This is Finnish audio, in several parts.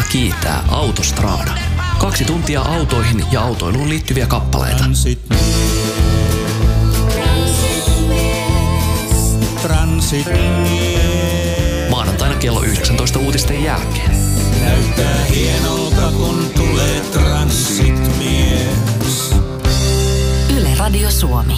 kiittää Autostrada. 2 tuntia autoihin ja autoiluun liittyviä kappaleita. Maanantaina kello 19 uutisten jälkeen. Näyttää hienolta, kun tulee transitmies. Yle Radio Suomi.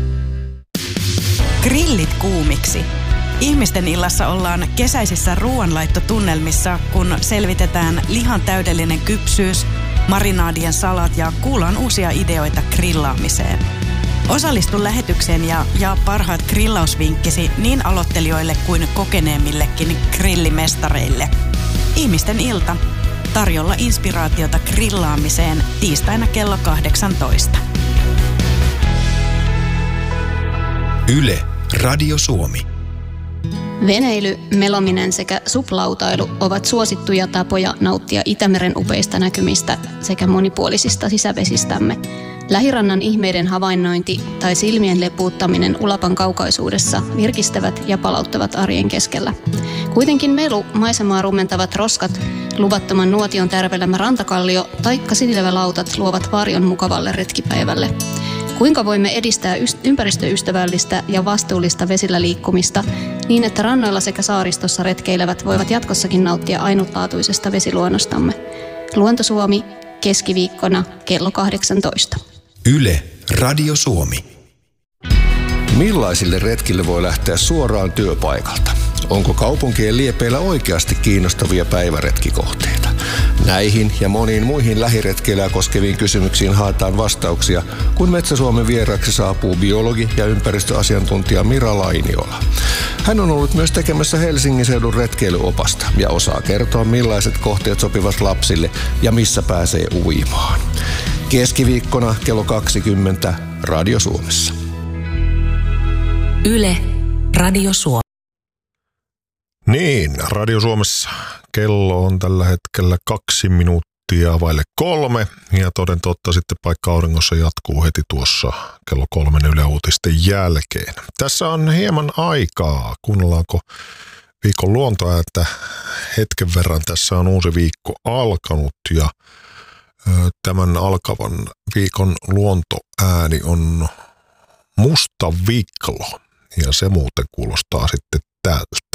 Grillit kuumiksi. Ihmisten illassa ollaan kesäisissä ruoanlaittotunnelmissa, kun selvitetään lihan täydellinen kypsyys, marinaadien salat ja kuullaan uusia ideoita grillaamiseen. Osallistu lähetykseen ja jaa parhaat grillausvinkkisi niin aloittelijoille kuin kokeneemmillekin grillimestareille. Ihmisten ilta. Tarjolla inspiraatiota grillaamiseen tiistaina kello 18. Yle Radio Suomi. Veneily, melominen sekä suplautailu ovat suosittuja tapoja nauttia Itämeren upeista näkymistä sekä monipuolisista sisävesistämme. Lähirannan ihmeiden havainnointi tai silmien lepuuttaminen Ulapan kaukaisuudessa virkistävät ja palauttavat arjen keskellä. Kuitenkin melu, maisemaa rumentavat roskat, luvattoman nuotion tärvelemä rantakallio taikka sinilevälautat luovat varjon mukavalle retkipäivälle. Kuinka voimme edistää ympäristöystävällistä ja vastuullista vesillä liikkumista niin, että rannoilla sekä saaristossa retkeilevät voivat jatkossakin nauttia ainutlaatuisesta vesiluonnostamme? Luontosuomi keskiviikkona kello 18. Yle Radio Suomi. Millaisille retkille voi lähteä suoraan työpaikalta? Onko kaupunkien liepeillä oikeasti kiinnostavia päiväretkikohteita? Näihin ja moniin muihin lähiretkeilyä koskeviin kysymyksiin haetaan vastauksia, kun Metsä-Suomen vieraaksi saapuu biologi ja ympäristöasiantuntija Mira Lainiola. Hän on ollut myös tekemässä Helsingin seudun retkeilyopasta ja osaa kertoa, millaiset kohteet sopivat lapsille ja missä pääsee uimaan. Keskiviikkona kello 20 Radio Suomessa. Yle Radio Suomi. Niin, Radio Suomessa kello on tällä hetkellä 2 minuuttia vaille 3 ja toden totta sitten paikka auringossa jatkuu heti tuossa kello 3 Yle Uutisten jälkeen. Tässä on hieman aikaa, kuunnellaanko viikon luontoääntä hetken verran. Tässä on uusi viikko alkanut ja tämän alkavan viikon luontoääni on musta viklo ja se muuten kuulostaa sitten